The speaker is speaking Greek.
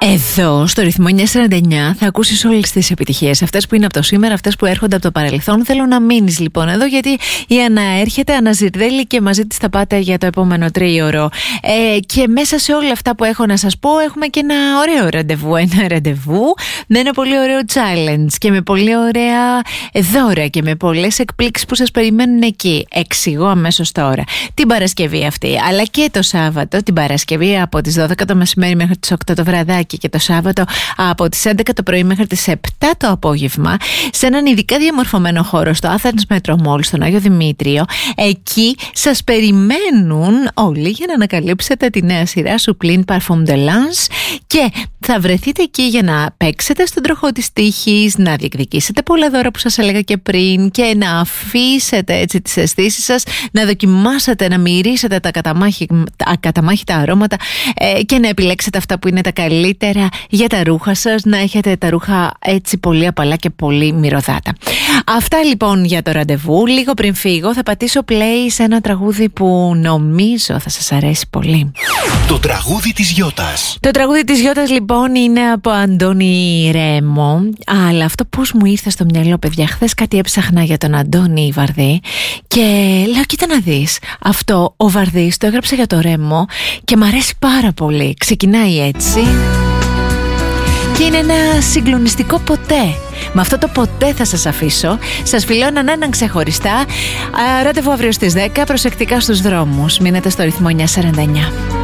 Εδώ στο ρυθμό 949 θα ακούσεις όλες τις επιτυχίες. Αυτές που είναι από το σήμερα, αυτές που έρχονται από το παρελθόν. Θέλω να μείνεις λοιπόν εδώ, γιατί η Ανά έρχεται, αναζυρδέλει και μαζί της θα πάτε για το επόμενο τρίωρο. Και μέσα σε όλα αυτά που έχω να σας πω, έχουμε και ένα ωραίο ραντεβού. Ένα ραντεβού με ένα πολύ ωραίο challenge και με πολύ ωραία δώρα και με πολλές εκπλήξεις που σας περιμένουν εκεί. Εξηγώ αμέσως τώρα. Την Παρασκευή αυτή, αλλά και το Σάββατο, την Παρασκευή από τις 12 το μεσημέρι μέχρι τις 8 το βραδάκι, και το Σάββατο από τις 11 το πρωί μέχρι τις 7 το απόγευμα, σε έναν ειδικά διαμορφωμένο χώρο στο Athens Metro Mall στον Άγιο Δημήτριο. Εκεί σας περιμένουν όλοι για να ανακαλύψετε τη νέα σειρά Supreme Parfum de Lance, και θα βρεθείτε εκεί για να παίξετε στον τροχό της τύχης, να διεκδικήσετε πολλά δώρα που σας έλεγα και πριν και να αφήσετε έτσι τις αισθήσεις σας, να δοκιμάσετε, να μυρίσετε τα ακαταμάχητα αρώματα και να επιλέξετε αυτά που είναι τα καλύτερα για τα ρούχα σας, να έχετε τα ρούχα έτσι πολύ απαλά και πολύ μυρωδάτα. Αυτά λοιπόν για το ραντεβού. Λίγο πριν φύγω θα πατήσω play σε ένα τραγούδι που νομίζω θα σας αρέσει πολύ. Το τραγούδι της Γιώτας. Το τραγούδι της Γιώτας λοιπόν είναι από Αντώνη Ρέμο. Αλλά αυτό πώς μου ήρθε στο μυαλό, παιδιά, χθες κάτι έψαχνα για τον Αντώνη Βαρδί και λέω, κοίτα να δεις, αυτό ο Βαρδής το έγραψε για το Ρέμο και μ' αρέσει πάρα πολύ. Ξεκινάει έτσι και είναι ένα συγκλονιστικό ποτέ. Με αυτό το ποτέ θα σας αφήσω. Σας φιλώ έναν ξεχωριστά. Ραντεβού αύριο στις 10. Προσεκτικά στους δρόμους. Μείνετε στο ρυθμό 949.